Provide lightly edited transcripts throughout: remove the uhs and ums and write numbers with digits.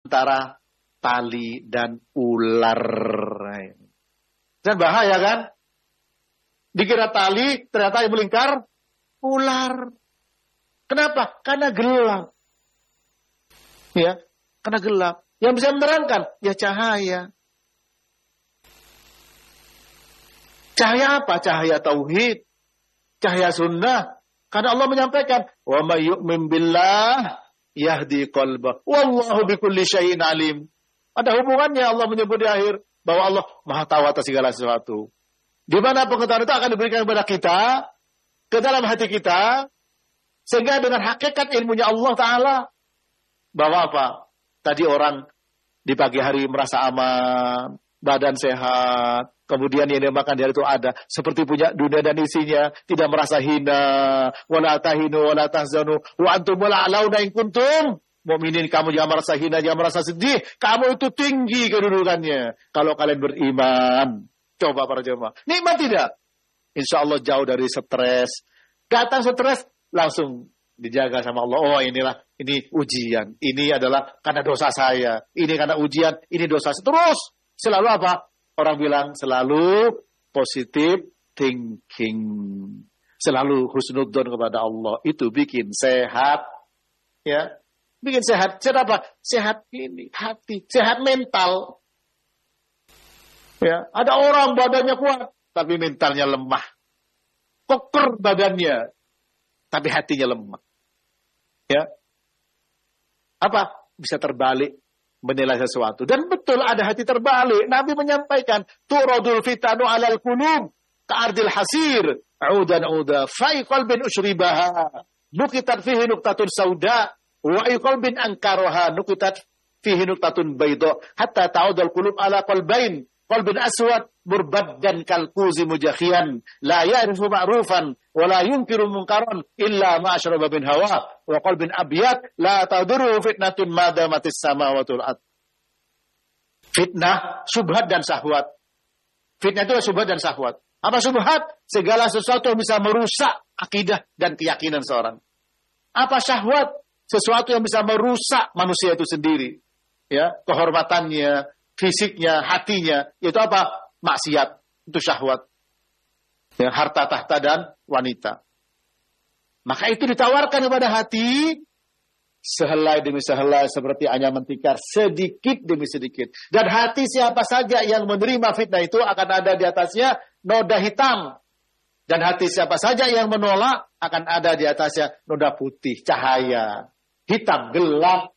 antara tali dan ular. Dan bahaya kan? Dikira tali, ternyata yang melingkar ular. Kenapa? Karena gelap. Ya, karena gelap. Yang bisa menerangkan ya cahaya. Cahaya apa? Cahaya tauhid, cahaya sunnah. Karena Allah menyampaikan, "Wa may yu'min billah yahdi qalbah. Wallahu bikulli syai'in alim." Ada hubungannya Allah menyebut di akhir bahwa Allah Maha tahu atas segala sesuatu. Di mana pengetahuan itu akan diberikan kepada kita, ke dalam hati kita, sehingga dengan hakikat ilmunya Allah Ta'ala, bahwa apa? Tadi orang di pagi hari merasa aman, badan sehat, kemudian yang dia makan di hari itu ada, seperti punya dunia dan isinya, tidak merasa hina, wala tahinu, wala tahzanu, wa antum la'alauna in kuntum mu'minin. Kamu jangan merasa hina, jangan merasa sedih, kamu itu tinggi kedudukannya kalau kalian beriman. Coba para jemaah, nikmat tidak? Insya Allah jauh dari stres. Datang stres, langsung dijaga sama Allah. Oh inilah, ini ujian. Ini adalah karena dosa saya. Ini karena ujian, ini dosa saya. Terus, selalu apa? Orang bilang selalu positive thinking. Selalu husnudzon kepada Allah. Itu bikin sehat. Ya, bikin sehat. Sehat apa? Sehat ini, hati. Sehat mental. Ya, ada orang badannya kuat, tapi mentalnya lemah. Koker badannya, tapi hatinya lemah. Ya, apa? Bisa terbalik menilai sesuatu. Dan betul ada hati terbalik. Nabi menyampaikan, turadul fitanu alal qulub ka'ardil hasir, udan uda, fa'i qalbin ushribaha, nukitat fihi nuktatun sauda, wa'i qalbin angkaroha, nukitat fihi nuktatun baydo, hatta ta'udal qulub ala qalbain, qalbin aswad murbaddan kalkuzi mujakhian la ya'rifu ma'rufan wa la yunkiru munkaran illa ma ashraba bin hawa wa qalbin abyad la tadurru fitnatun madamatis samawati wal ard. Fitnah, syubhat dan syahwat. Fitnah itu syubhat dan syahwat. Apa syubhat? Segala sesuatu yang bisa merusak akidah dan keyakinan seorang. Apa syahwat? Sesuatu yang bisa merusak manusia itu sendiri. Ya, kehormatannya, fisiknya, hatinya, itu apa? Maksiat, itu syahwat. Ya, harta, tahta, dan wanita. Maka itu ditawarkan kepada hati, sehelai demi sehelai, seperti anyaman tikar, sedikit demi sedikit. Dan hati siapa saja yang menerima fitnah itu akan ada di atasnya noda hitam. Dan hati siapa saja yang menolak akan ada di atasnya noda putih, cahaya, hitam, gelap.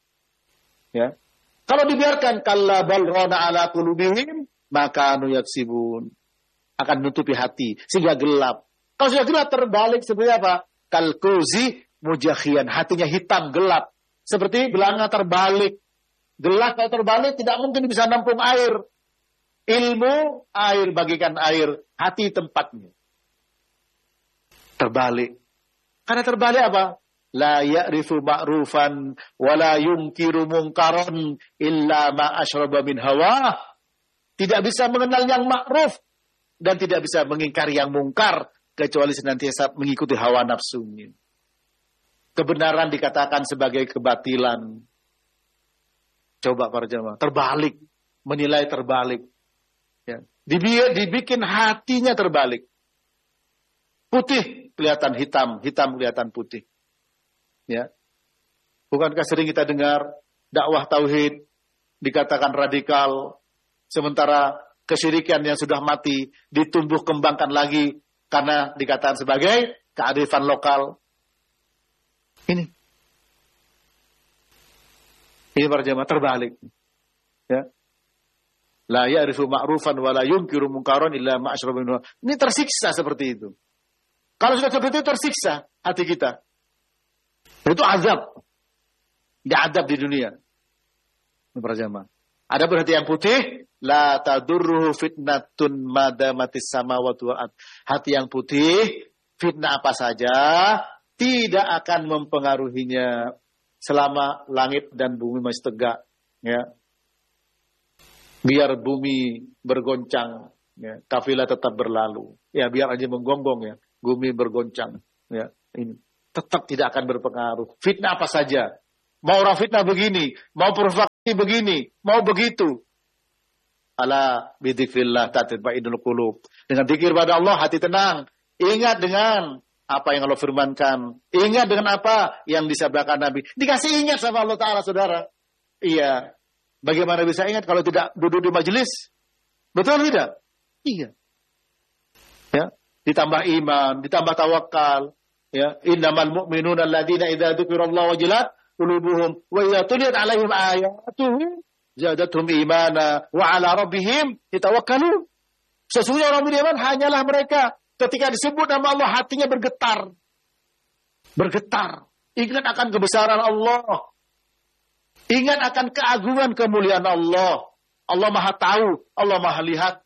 Ya. Kalau dibiarkan kalla bal rana ala qulubihim maka anu yaksibun, akan menutupi hati sehingga gelap. Kalau sudah gelap terbalik seperti apa? Kalkuzi mujakhian, hatinya hitam gelap seperti belanga terbalik. Gelap kalau terbalik tidak mungkin bisa nampung air. Ilmu air bagikan air, hati tempatnya. Terbalik. Karena terbalik apa? La ya'rifu ma'rufan wa la yunkiru munkaran illa ma ashraba min hawa. Tidak bisa mengenal yang ma'ruf dan tidak bisa mengingkari yang mungkar kecuali senantiasa mengikuti hawa nafsunya. Kebenaran dikatakan sebagai kebatilan. Coba para jemaah, terbalik, menilai terbalik. Ya. Dibikin hatinya terbalik. Putih kelihatan hitam, hitam kelihatan putih. Ya. Bukankah sering kita dengar dakwah tauhid dikatakan radikal, sementara kesyirikan yang sudah mati ditumbuh kembangkan lagi karena dikatakan sebagai kearifan lokal. Ini para jemaah terbalik. Ya. La ya'rifu ma'rufan wa la yunkiru munkaran illa ma asyraba minhu. Ini tersiksa seperti itu. Kalau sudah seperti itu tersiksa hati kita. Itu azab. Dia azab di dunia. Para jemaah. Ada berarti yang putih, la tadurruhu fitnatun madamatis samawati wal ard. Hati yang putih, fitnah apa saja tidak akan mempengaruhinya selama langit dan bumi masih tegak. Ya. Biar bumi bergoncang, ya, kafilah tetap berlalu. Ya, biar aja menggonggong ya, bumi bergoncang. Ya, ini tetap tidak akan berpengaruh. Fitnah apa saja. Mau orang fitnah begini, mau provokasi begini, mau begitu. Ala bidzikrillah tatma'innul qulub. Dengan zikir pada Allah hati tenang. Ingat dengan apa yang Allah firmankan. Ingat dengan apa yang disabdakan Nabi. Dikasih ingat sama Allah Ta'ala, saudara. Iya. Bagaimana bisa ingat kalau tidak duduk di majelis? Betul tidak? Iya. Ya, ditambah iman, ditambah tawakal. Ya, innamal mu'minuna alladzina idza dzukirallahu wajilat qulubuhum wa idza tuliyat 'alaihim ayatuhu zadatuhum imana wa 'ala rabbihim yatawakkalun. Sesungguhnya orang beriman hanyalah mereka ketika disebut nama Allah hatinya bergetar. Bergetar. Ingat akan kebesaran Allah. Ingat akan keagungan kemuliaan Allah. Allah Maha tahu, Allah Maha lihat.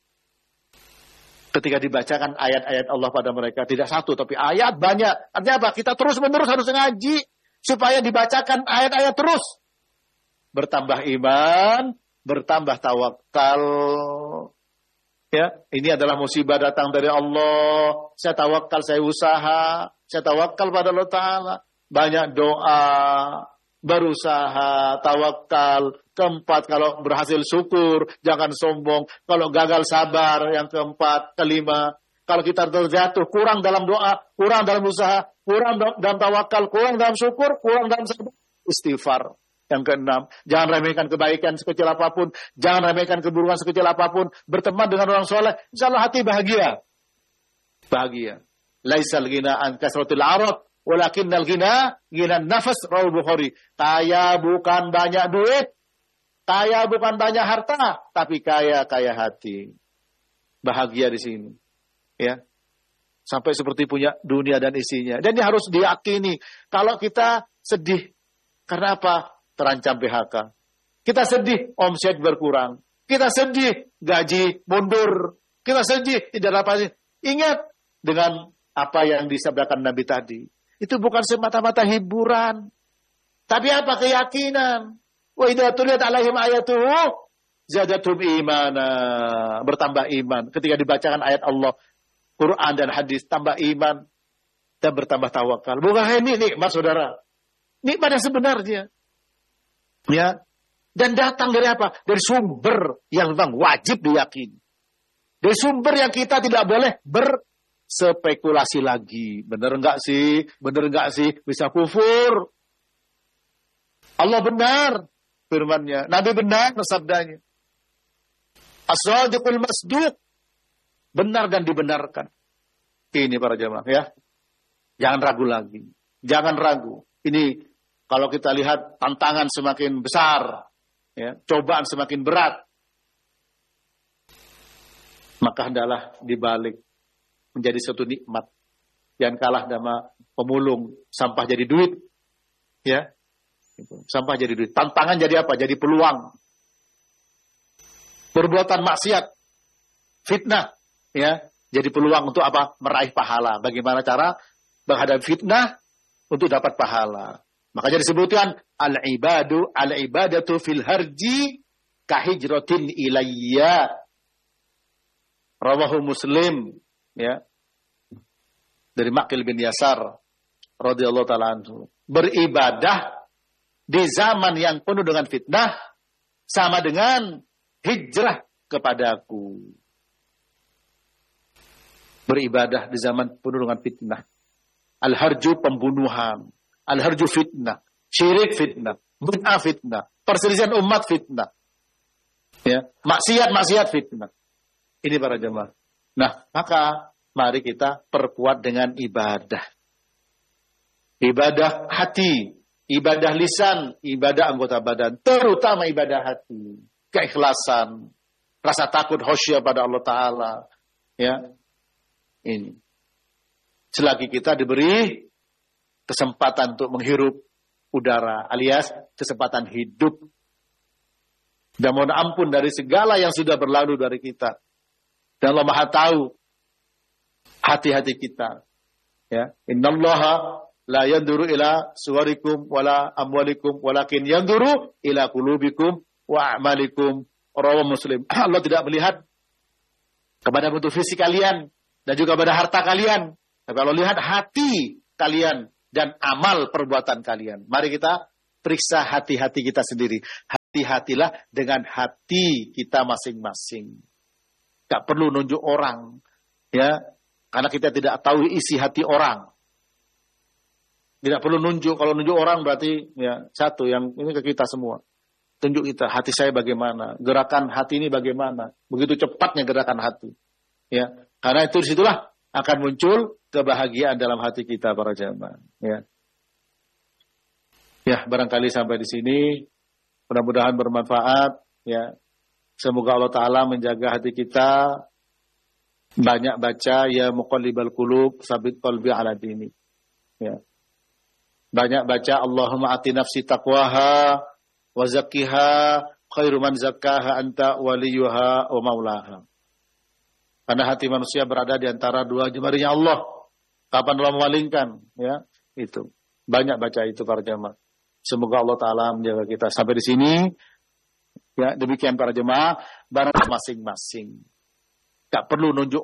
Ketika dibacakan ayat-ayat Allah pada mereka, tidak satu, tapi ayat banyak. Artinya apa? Kita terus-menerus harus ngaji, supaya dibacakan ayat-ayat terus. Bertambah iman, bertambah tawakal. Ya, ini adalah musibah datang dari Allah. Saya tawakal, saya usaha. Saya tawakal pada Allah Ta'ala. Banyak doa, berusaha, tawakal. Keempat, kalau berhasil syukur, jangan sombong. Kalau gagal sabar, yang keempat. Kelima, kalau kita terjatuh, kurang dalam doa, kurang dalam usaha, kurang dalam tawakal, kurang dalam syukur, kurang dalam sabar, istighfar. Yang keenam, jangan remehkan kebaikan sekecil apapun, jangan remehkan keburukan sekecil apapun. Berteman dengan orang soleh, insya Allah hati bahagia. Bahagia. Laisal ghina an kasratil arad, walakinnal ghina nafas, rawahul Bukhari. Kaya bukan banyak duit, kaya bukan banyak harta, tapi kaya hati. Bahagia di sini. Ya. Sampai seperti punya dunia dan isinya. Dan ini harus diyakini. Kalau kita sedih, karena apa? Terancam PHK. Kita sedih, omset berkurang. Kita sedih, gaji mundur. Kita sedih, tidak apa sih. Ingat dengan apa yang disabdakan Nabi tadi. Itu bukan semata-mata hiburan. Tapi apa? Keyakinan. Wa idza tuliyat 'alaihim ayatuhu zadatum imana. Bertambah iman. Ketika dibacakan ayat Allah, Quran dan hadis, tambah iman dan bertambah tawakal. Bukan ini nikmat, saudara. Nikmat yang sebenarnya. Ya. Dan datang dari apa? Dari sumber yang memang wajib diyakini. Dari sumber yang kita tidak boleh berspekulasi lagi. Benar enggak sih? Benar enggak sih? Bisa kufur. Allah benar firman-Nya. Nabi benar sabdanya. As-sadiqul masduq. Benar dan dibenarkan. Ini para jemaah ya. Jangan ragu lagi. Jangan ragu. Ini kalau kita lihat tantangan semakin besar, ya, cobaan semakin berat, maka hendaklah dibalik menjadi suatu nikmat. Yang kalah sama pemulung, sampah jadi duit, ya, sampah jadi duit. Tantangan jadi apa? Jadi peluang. Perbuatan maksiat, fitnah, ya, jadi peluang untuk apa? Meraih pahala. Bagaimana cara menghadapi fitnah untuk dapat pahala? Makanya disebutkan al-ibadatu fil harji kahijratin ilayya. Rawahu Muslim, ya. Dari Maqil bin Yasar radhiyallahu taala anhu. Beribadah di zaman yang penuh dengan fitnah sama dengan hijrah kepadaku. Beribadah di zaman penuh dengan fitnah. Al-harju pembunuhan. Al-harju fitnah, syirik fitnah, bid'ah fitnah, perselisihan umat fitnah, ya, maksiat fitnah. Ini para jemaah. Nah, maka mari kita perkuat dengan ibadah. Ibadah hati, ibadah lisan, ibadah anggota badan, terutama ibadah hati, keikhlasan, rasa takut khasyah pada Allah Ta'ala. Ya, ini. Selagi kita diberi kesempatan untuk menghirup udara, alias kesempatan hidup. Dan mohon ampun dari segala yang sudah berlalu dari kita. Dan Allah Maha tahu hati-hati kita. Ya, innallaha la yanduru ila suwarikum wala amwalikum walakin yanduru ila qulubikum wa a'malikum. Rawahu Muslim. Allah tidak melihat kepada bentuk fisik kalian dan juga pada harta kalian. Tapi Allah lihat hati kalian dan amal perbuatan kalian. Mari kita periksa hati-hati kita sendiri. hati-hatilah dengan hati kita masing-masing. Gak perlu nunjuk orang, ya, karena kita tidak tahu isi hati orang. Tidak perlu nunjuk. Kalau nunjuk orang berarti ya satu yang ini ke kita semua. Tunjuk kita, hati saya bagaimana, gerakan hati ini bagaimana, begitu cepatnya gerakan hati. Ya, karena itu disitulah akan muncul kebahagiaan dalam hati kita para jamaah. Ya, ya barangkali sampai di sini, mudah-mudahan bermanfaat. Ya, semoga Allah Taala menjaga hati kita, banyak baca ya muqallibal qulub, sabit qalbi ala dini. Ya, banyak baca Allahumma ati nafsi taqwaha wa zakkiha khairu man zakkaha anta waliyuha wa maulaha. Karena hati manusia berada di antara dua jemarinya Allah. Kapan Allah memalingkan, ya, itu. Banyak baca itu para jemaah. Semoga Allah Taala menjaga kita sampai di sini. Ya, demikian para jemaah, barang masing-masing. Enggak perlu nunjuk